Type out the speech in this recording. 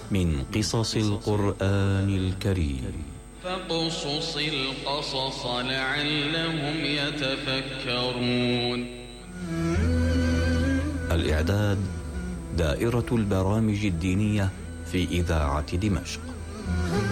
من قصص القرآن الكريم. فاقصص القصص لعلهم يتفكرون. الإعداد دائرة البرامج الدينية في إذاعة دمشق.